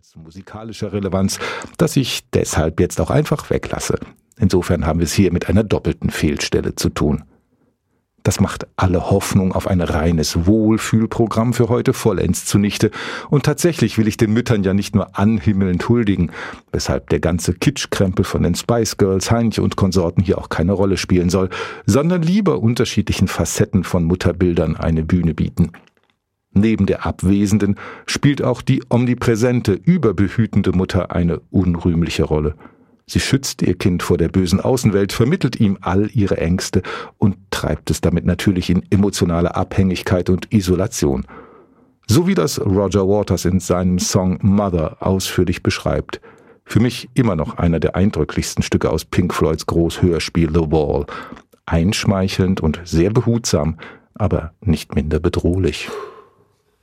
als musikalischer Relevanz, dass ich deshalb jetzt auch einfach weglasse. Insofern haben wir es hier mit einer doppelten Fehlstelle zu tun. Das macht alle Hoffnung auf ein reines Wohlfühlprogramm für heute vollends zunichte. Und tatsächlich will ich den Müttern ja nicht nur anhimmelnd huldigen, weshalb der ganze Kitschkrempel von den Spice Girls, Heinche und Konsorten hier auch keine Rolle spielen soll, sondern lieber unterschiedlichen Facetten von Mutterbildern eine Bühne bieten. Neben der abwesenden spielt auch die omnipräsente, überbehütende Mutter eine unrühmliche Rolle. Sie schützt ihr Kind vor der bösen Außenwelt, vermittelt ihm all ihre Ängste und treibt es damit natürlich in emotionale Abhängigkeit und Isolation. So wie das Roger Waters in seinem Song Mother ausführlich beschreibt. Für mich immer noch einer der eindrücklichsten Stücke aus Pink Floyds Großhörspiel The Wall. Einschmeichelnd und sehr behutsam, aber nicht minder bedrohlich.